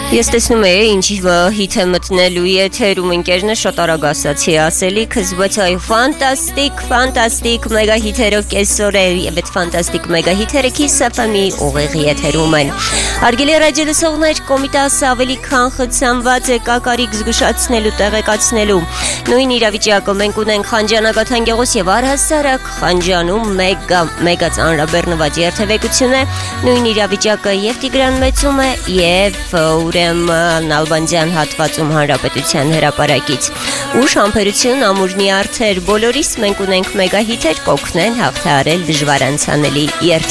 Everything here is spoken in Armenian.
Ես տեսնում եմ ինչ հիթ է մտնելու եթերում ընկերն է շատ արագ ասացի ասելիքս, բայց այ ֆանտաստիկ մեգա հիթերով կեսօր է եւ այդ ֆանտաստիկ մեգա հիթերը Kiss FM-ի ուղիղ եթերում են։ Հարգելի ռադիոլսողներ, Կոմիտասը ավելի քան խցանված է կակարիք զգուշացնելու, տեղեկացնելու։ Նույն իրավիճակը մենք ունենք Խանջանագաթան Գեղոս եւ առհասարակ Խանջանում մեգա ծանրաբեռնված երթևեկություն է։ Նույն իրավիճակը եւ Տիգրան Մեծում է եւ ուրեմն Նալբանդյան հատվածում Հանրապետության հրապարակից։ Ուշ համբերություն, ամուրնի արդեր բոլորիս մենք ունենք մեգա հիթեր կօգնեն հաղթահարել դժվարանցանելի